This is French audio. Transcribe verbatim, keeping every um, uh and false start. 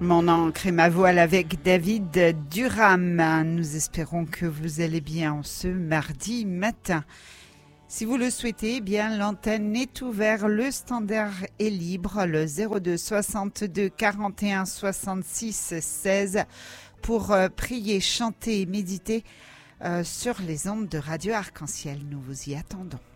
Mon encre et ma voile avec David Durham. Nous espérons que vous allez bien ce mardi matin. Si vous le souhaitez, eh bien l'antenne est ouverte, le standard est libre, le zéro deux soixante-deux quarante et un soixante-six seize pour euh, prier, chanter et méditer euh, sur les ondes de Radio Arc-en-Ciel. Nous vous y attendons.